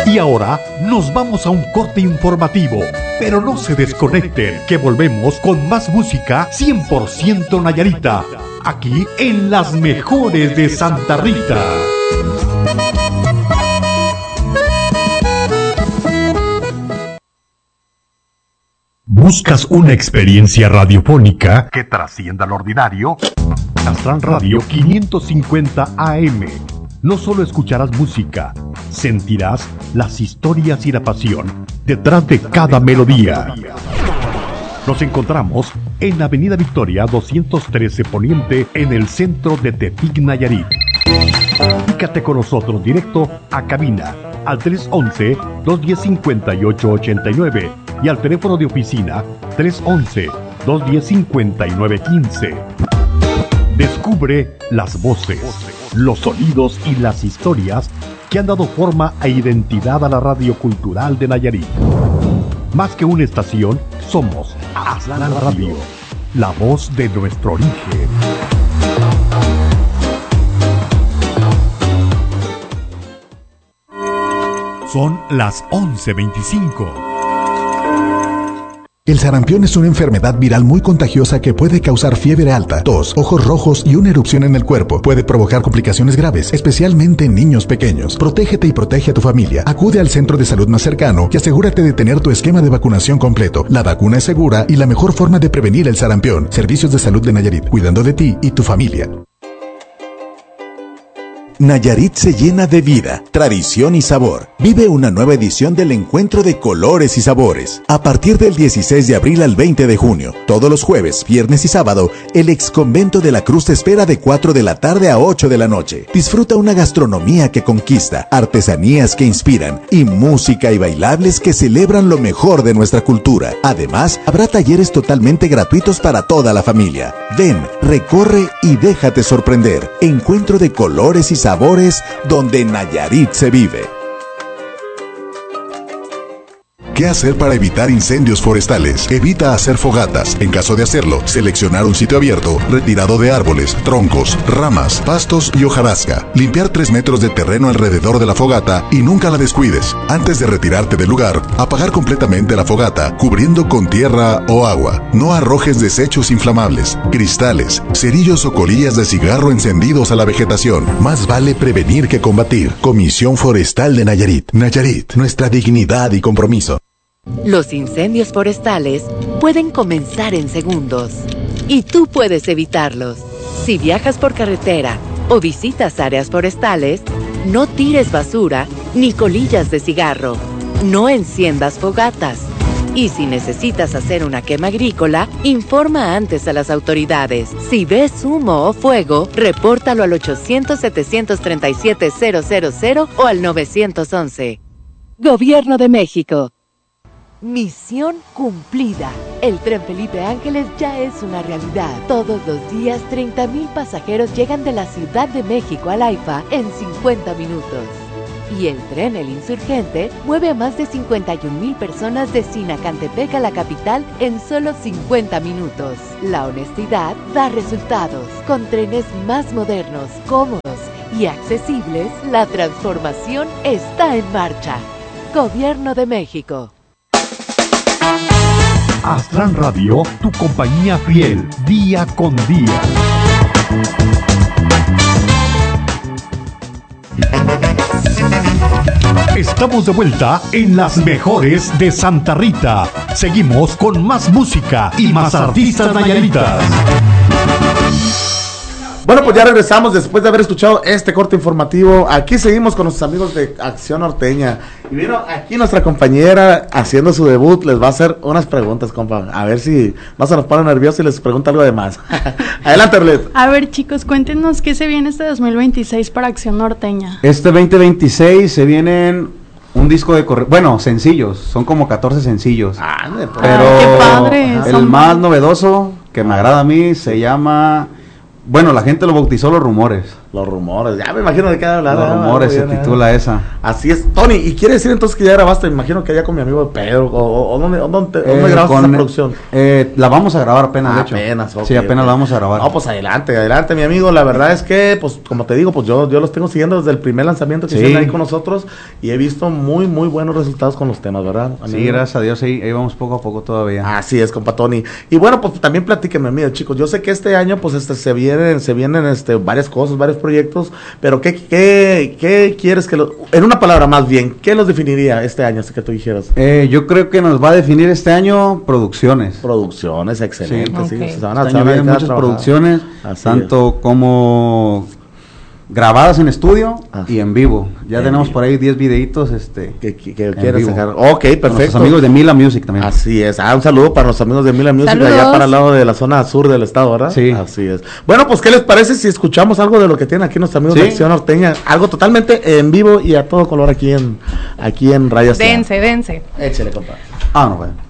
Y ahora nos vamos a un corte informativo, pero no se desconecten, que volvemos con más música 100% Nayarita, aquí en Las Mejores de Santa Rita. ¿Buscas una experiencia radiofónica que trascienda lo ordinario? Astran Radio 550 AM. No solo escucharás música, sentirás las historias y la pasión detrás de cada melodía. Nos encontramos en Avenida Victoria 213 Poniente, en el centro de Tepic, Nayarit. Comunícate con nosotros directo a cabina al 311-210-5889 y al teléfono de oficina 311-210-5915. Descubre las voces, los sonidos y las historias que han dado forma e identidad a la radio cultural de Nayarit. Más que una estación, somos Astran Radio, la voz de nuestro origen. Son las 11:25. El sarampión es una enfermedad viral muy contagiosa que puede causar fiebre alta, tos, ojos rojos y una erupción en el cuerpo. Puede provocar complicaciones graves, especialmente en niños pequeños. Protégete y protege a tu familia. Acude al centro de salud más cercano y asegúrate de tener tu esquema de vacunación completo. La vacuna es segura y la mejor forma de prevenir el sarampión. Servicios de Salud de Nayarit, cuidando de ti y tu familia. Nayarit se llena de vida, tradición y sabor. Vive una nueva edición del Encuentro de Colores y Sabores. A partir del 16 de abril al 20 de junio, todos los jueves, viernes y sábado, el Exconvento de la Cruz te espera de 4 de la tarde a 8 de la noche. Disfruta una gastronomía que conquista, artesanías que inspiran y música y bailables que celebran lo mejor de nuestra cultura. Además, habrá talleres totalmente gratuitos para toda la familia. Ven, recorre y déjate sorprender. Encuentro de Colores y Sabores, donde Nayarit se vive. ¿Qué hacer para evitar incendios forestales? Evita hacer fogatas. En caso de hacerlo, seleccionar un sitio abierto, retirado de árboles, troncos, ramas, pastos y hojarasca. Limpiar 3 metros de terreno alrededor de la fogata y nunca la descuides. Antes de retirarte del lugar, apagar completamente la fogata, cubriendo con tierra o agua. No arrojes desechos inflamables, cristales, cerillos o colillas de cigarro encendidos a la vegetación. Más vale prevenir que combatir. Comisión Forestal de Nayarit. Nayarit, nuestra dignidad y compromiso. Los incendios forestales pueden comenzar en segundos y tú puedes evitarlos. Si viajas por carretera o visitas áreas forestales, no tires basura ni colillas de cigarro. No enciendas fogatas. Y si necesitas hacer una quema agrícola, informa antes a las autoridades. Si ves humo o fuego, repórtalo al 800-737-000 o al 911. Gobierno de México. Misión cumplida. El Tren Felipe Ángeles ya es una realidad. Todos los días 30,000 pasajeros llegan de la Ciudad de México al AIFA en 50 minutos. Y el tren El Insurgente mueve a más de 51,000 personas de Sinacantepec a la capital en solo 50 minutos. La honestidad da resultados. Con trenes más modernos, cómodos y accesibles, la transformación está en marcha. Gobierno de México. Astran Radio, tu compañía fiel, día con día. Estamos de vuelta en Las Mejores de Santa Rita. Seguimos con más música y más artistas nayaritas. Bueno, pues ya regresamos después de haber escuchado este corte informativo. Aquí seguimos con nuestros amigos de Acción Norteña. Y vino aquí nuestra compañera haciendo su debut. Les va a hacer unas preguntas, compa. A ver si no se nos pone nerviosos y les pregunta algo de más. Adelante, Arlet. A ver, chicos, cuéntenos qué se viene este 2026 para Acción Norteña. Este 2026 se vienen un disco de sencillos. Son como 14 sencillos. Pero qué padre. El más novedoso que me agrada a mí se llama... Bueno, la gente lo bautizó Los Rumores. Los rumores, ya me imagino de qué hablar. Los rumores se titula esa. Así es, Tony, ¿y quiere decir entonces que ya grabaste? Me imagino que allá con mi amigo Pedro, o ¿dónde grabaste esa producción? La vamos a grabar apenas, de hecho. Okay, sí, apenas la vamos a grabar. No, pues adelante, mi amigo. La verdad es que, pues, como te digo, pues yo los tengo siguiendo desde el primer lanzamiento que hicieron ahí con nosotros y he visto muy, muy buenos resultados con los temas, ¿verdad, amigo? Sí, gracias a Dios, ahí vamos poco a poco todavía. Así es, compa Tony. Y bueno, pues también platíquenme, amigo, chicos. Yo sé que este año, pues, se vienen varias cosas, varios proyectos, pero ¿qué quieres que en una palabra más bien, ¿qué los definiría este año, así que tú dijeras? Yo creo que nos va a definir este año producciones. Producciones, excelente, sí. Okay. Se van a muchas producciones, tanto como grabadas en estudio y en vivo. Ya tenemos por ahí 10 videitos que quieres sacar. Ok, perfecto. Con nuestros amigos de Mila Music también. Así es. Un saludo para los amigos de Mila Music. Saludos. Allá para el lado de la zona sur del estado, ¿verdad? Sí. Así es. Bueno, pues ¿qué les parece si escuchamos algo de lo que tienen aquí nuestros amigos de Acción Norteña? Algo totalmente en vivo y a todo color aquí en Rayas. Dense. Échale, compa. No, bueno.